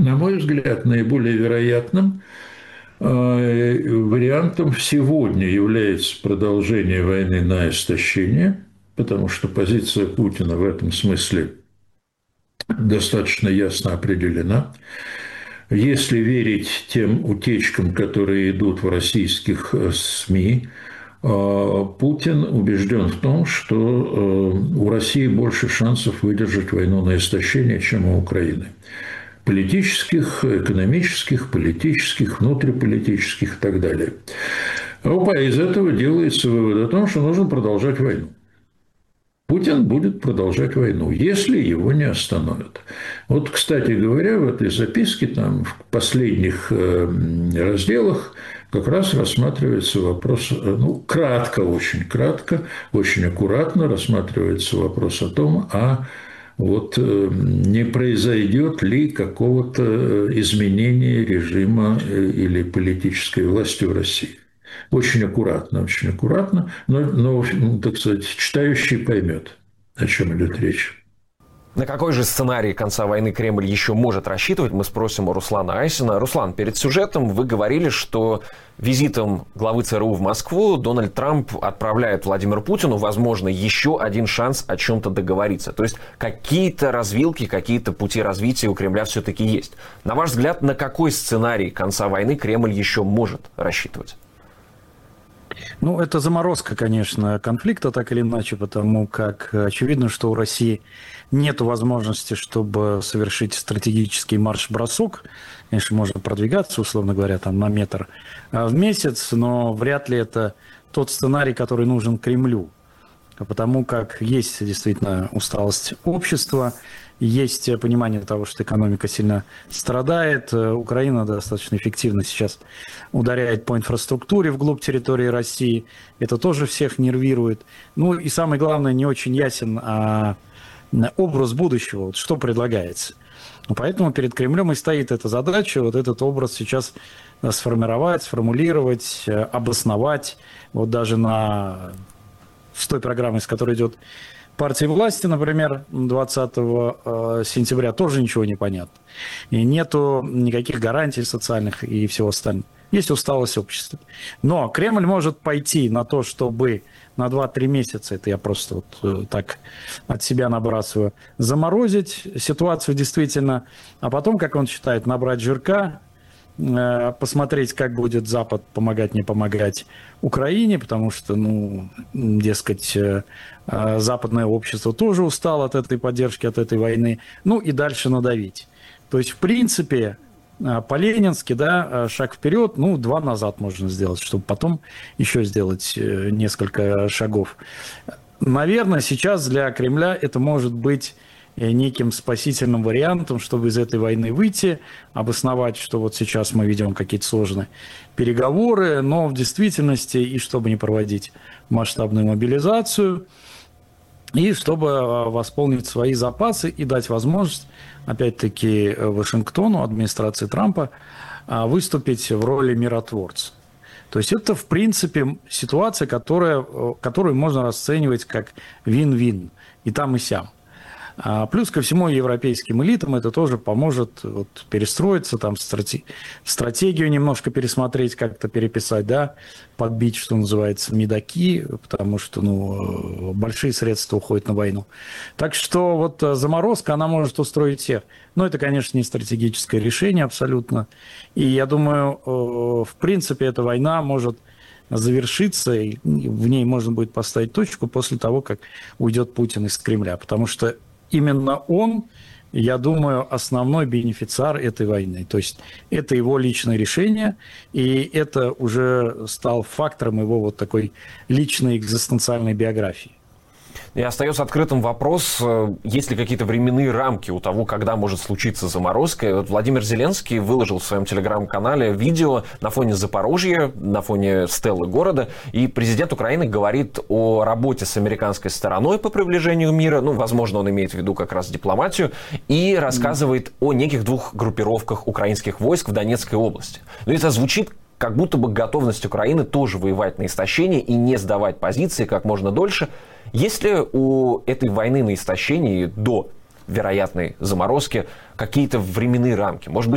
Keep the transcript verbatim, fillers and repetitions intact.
На мой взгляд, наиболее вероятным вариантом сегодня является продолжение войны на истощение, потому что позиция Путина в этом смысле достаточно ясно определена. Если верить тем утечкам, которые идут в российских СМИ, Путин убежден в том, что у России больше шансов выдержать войну на истощение, чем у Украины. Политических, экономических, политических, внутриполитических и так далее. А из этого делается вывод о том, что нужно продолжать войну. Путин будет продолжать войну, если его не остановят. Вот, кстати говоря, в этой записке, там, в последних разделах, как раз рассматривается вопрос, ну, кратко, очень кратко, очень аккуратно рассматривается вопрос о том, а вот не произойдет ли какого-то изменения режима или политической власти в России. Очень аккуратно, очень аккуратно, но, но, так сказать, читающий поймет, о чем идет речь. На какой же сценарий конца войны Кремль еще может рассчитывать, мы спросим у Руслана Айсина. Руслан, перед сюжетом вы говорили, что визитом главы ЦРУ в Москву Дональд Трамп отправляет Владимиру Путину, возможно, еще один шанс о чем-то договориться. То есть какие-то развилки, какие-то пути развития у Кремля все-таки есть. На ваш взгляд, на какой сценарий конца войны Кремль еще может рассчитывать? Ну, это заморозка, конечно, конфликта, так или иначе, потому как очевидно, что у России нет возможности, чтобы совершить стратегический марш-бросок. Конечно, можно продвигаться, условно говоря, там на метр в месяц, но вряд ли это тот сценарий, который нужен Кремлю. Потому как есть действительно усталость общества, есть понимание того, что экономика сильно страдает. Украина достаточно эффективно сейчас ударяет по инфраструктуре вглубь территории России. Это тоже всех нервирует. Ну и самое главное, не очень ясен а, образ будущего, вот что предлагается. Поэтому перед Кремлем и стоит эта задача, вот этот образ сейчас сформировать, сформулировать, обосновать. Вот даже на... с той программой, с которой идет партия власти, например, двадцатого сентября, тоже ничего не понятно. И нету никаких гарантий социальных и всего остального. Есть усталость общества. Но Кремль может пойти на то, чтобы на два-три месяца, это я просто вот так от себя набрасываю, заморозить ситуацию действительно, а потом, как он считает, набрать жирка, посмотреть, как будет Запад помогать, не помогать Украине, потому что, ну, дескать, западное общество тоже устало от этой поддержки, от этой войны, ну и дальше надавить. То есть, в принципе, по-ленински, да, шаг вперед, ну, два назад можно сделать, чтобы потом еще сделать несколько шагов. Наверное, сейчас для Кремля это может быть неким спасительным вариантом, чтобы из этой войны выйти, обосновать, что вот сейчас мы ведем какие-то сложные переговоры, но в действительности, и чтобы не проводить масштабную мобилизацию, и чтобы восполнить свои запасы и дать возможность, опять-таки, Вашингтону, администрации Трампа, выступить в роли миротворца. То есть это, в принципе, ситуация, которая, которую можно расценивать как вин-вин и там, и сям. А плюс ко всему европейским элитам это тоже поможет вот, перестроиться, там, страте... стратегию немножко пересмотреть, как-то переписать, да, подбить, что называется, медаки, потому что ну, большие средства уходят на войну. Так что вот заморозка, она может устроить всех. Но это, конечно, не стратегическое решение абсолютно. И я думаю, в принципе, эта война может завершиться, и в ней можно будет поставить точку после того, как уйдет Путин из Кремля. Потому что именно он, я думаю, основной бенефициар этой войны. То есть это его личное решение, и это уже стал фактором его вот такой личной экзистенциальной биографии. И остается открытым вопрос, есть ли какие-то временные рамки у того, когда может случиться заморозка. Вот Владимир Зеленский выложил в своем телеграм-канале видео на фоне Запорожья, на фоне стелы города, и президент Украины говорит о работе с американской стороной по приближению мира, ну, возможно, он имеет в виду как раз дипломатию, и рассказывает о неких двух группировках украинских войск в Донецкой области. Но это звучит как будто бы готовность Украины тоже воевать на истощение и не сдавать позиции как можно дольше. Есть ли у этой войны на истощении до вероятной заморозки какие-то временные рамки? Может быть,